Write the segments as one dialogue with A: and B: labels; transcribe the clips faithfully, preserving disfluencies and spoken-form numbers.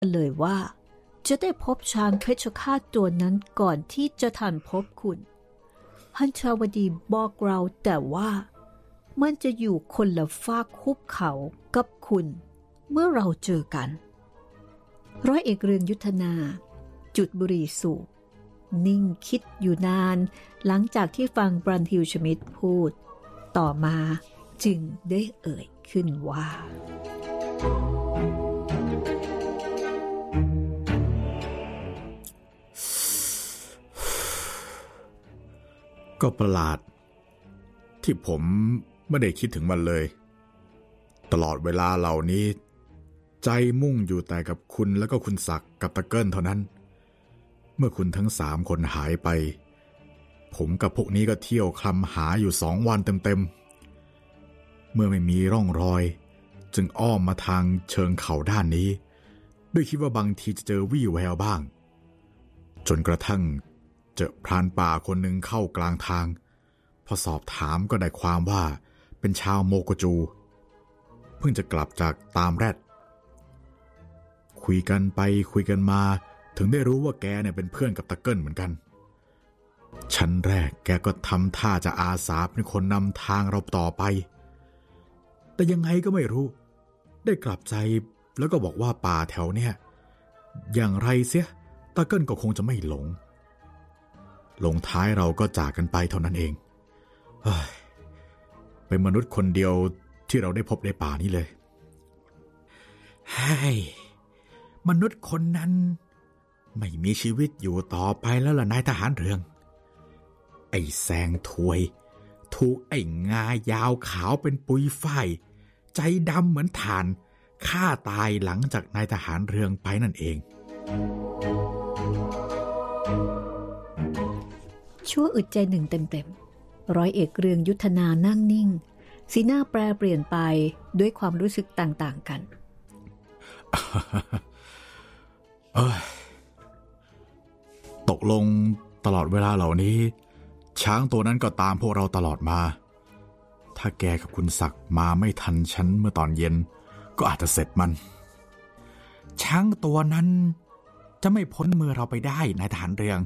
A: เลยว่าจะได้พบช้างเพชฌฆาตตัวนั้นก่อนที่จะทันพบคุณฮัญชาวดีบอกเราแต่ว่ามันจะอยู่คนละฟากคุบเขากับคุณเมื่อเราเจอกันร้อยเอกเรืองยุทธนาจุดบุหรี่สูบนิ่งคิดอยู่นานหลังจากที่ฟังบรันฮิลชมิดพูดต่อมาจึงได้เอ่ยขึ้นว่า
B: ก็ประหลาดที่ผมไม่ได้คิดถึงมันเลยตลอดเวลาเหล่านี้ใจมุ่งอยู่แต่กับคุณแล้วก็คุณศักดิ์กับตะเกิ้ลเท่านั้นเมื่อคุณทั้งสามคนหายไปผมกับพวกนี้ก็เที่ยวคลำหาอยู่สองวันเต็มๆเมื่อไม่มีร่องรอยจึงอ้อมมาทางเชิงเขาด้านนี้ด้วยคิดว่าบางทีจะเจอวี่แววบ้างจนกระทั่งเจอพรานป่าคนหนึ่งเข้ากลางทางพอสอบถามก็ได้ความว่าเป็นชาวโมโกจูเพิ่งจะกลับจากตามแรดคุยกันไปคุยกันมาถึงได้รู้ว่าแกเนี่ยเป็นเพื่อนกับตะเกิ้ลเหมือนกันชั้นแรกแกก็ทำท่าจะอาสาเป็นคนนำทางเราต่อไปแต่ยังไงก็ไม่รู้ได้กลับใจแล้วก็บอกว่าป่าแถวเนี่ยอย่างไรเสียตะเกิ้ลก็คงจะไม่หลงลงท้ายเราก็จากกันไปเท่านั้นเองเป็นมนุษย์คนเดียวที่เราได้พบในป่านี้เลยเฮ้ยมนุษย์คนนั้นไม่มีชีวิตอยู่ต่อไปแล้วล่ะนายทหารเรืองไอ้แซงถวยถูกไอ้งายาวขาวเป็นปุยฝ้ายใจดำเหมือนถ่านฆ่าตายหลังจากนายทหารเรืองไปนั่นเอง
A: ชั่วอึดใจหนึ่งเต็มๆร้อยเอกเรืองยุทธนานั่งนิ่งสีหน้าแปรเปลี่ยนไปด้วยความรู้สึกต่างๆกัน
B: เอ้ยตกลงตลอดเวลาเหล่านี้ช้างตัวนั้นก็ตามพวกเราตลอดมาถ้าแกกับคุณศักดิ์มาไม่ทันฉันเมื่อตอนเย็นก็อาจจะเสร็จมันช้างตัวนั้นจะไม่พ้นมือเราไปได้นายทหารเรือง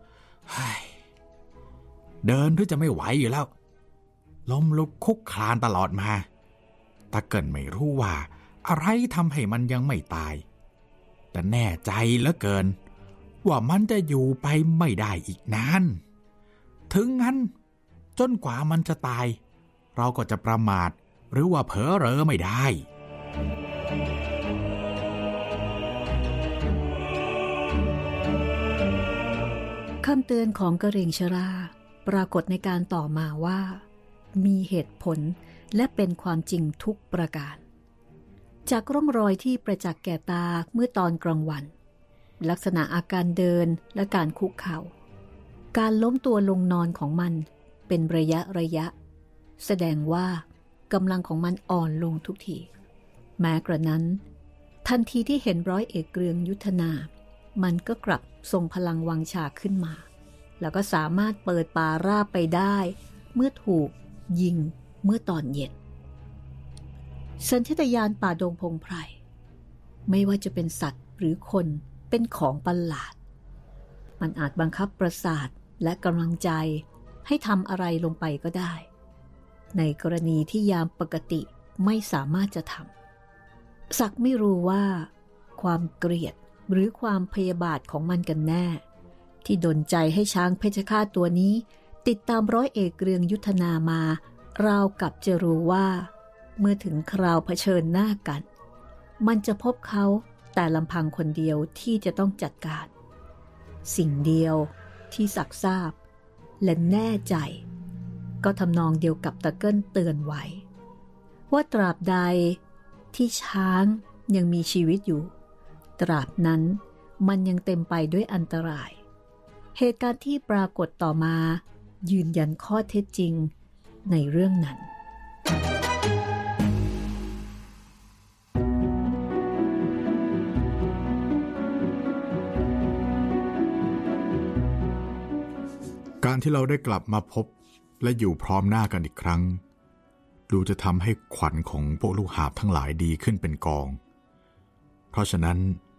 B: เดินหรือจะไม่ไหวอยู่แล้วล้มลุกคุกคลานตลอดมาตะเกิ้ลไม่รู้ว่าอะไรทำให้มันยังไม่ตายแต่แน่ใจเหลือเกินว่ามันจะอยู่ไปไม่ได้อีกนานถึงงั้นจนกว่ามันจะตายเราก็จะประมาทหรือว่าเผลอเรอไม่ได้
A: คำเตือนของกระเหรี่ยงชราปรากฏในการต่อมาว่ามีเหตุผลและเป็นความจริงทุกประการจากร่องรอยที่ประจักษ์แก่ตาเมื่อตอนกลางวันลักษณะอาการเดินและการคุกเข่าการล้มตัวลงนอนของมันเป็นระยะระยะแสดงว่ากำลังของมันอ่อนลงทุกทีแม้กระนั้นทันทีที่เห็นร้อยเอกเรืองยุทธนามันก็กลับทรงพลังวังชาขึ้นมาแล้วก็สามารถเปิดป่าราบไปได้เมื่อถูกยิงเมื่อตอนเย็นสัญชาตญาณป่าดงพงไพรไม่ว่าจะเป็นสัตว์หรือคนเป็นของประหลาดมันอาจบังคับประสาทและกำลังใจให้ทำอะไรลงไปก็ได้ในกรณีที่ยามปกติไม่สามารถจะทำศักดิ์ไม่รู้ว่าความเกลียดหรือความพยาบาทของมันกันแน่ที่ดลใจให้ช้างเพชฌฆาตตัวนี้ติดตามร้อยเอกเรืองยุทธนามาราวกับจะรู้ว่าเมื่อถึงคราวเผชิญหน้ากันมันจะพบเขาแต่ลำพังคนเดียวที่จะต้องจัดการสิ่งเดียวที่ศักดิ์ทราบและแน่ใจก็ทำนองเดียวกับตะเกิ้ลเตือนไว้ว่าตราบใดที่ช้างยังมีชีวิตอยู่ตราบนั้นมันยังเต็มไปด้วยอันตรายเหตุการณ์ที่ปรากฏต่อมายืนยันข้อเท็จจริงในเรื่องนั้น
B: การที่เราได้กลับมาพบและอยู่พร้อมหน้ากันอีกครั้งดูจะทำให้ขวัญของพวกลูกหาบทั้งหลายดีขึ้นเป็นกองเพราะฉะนั้น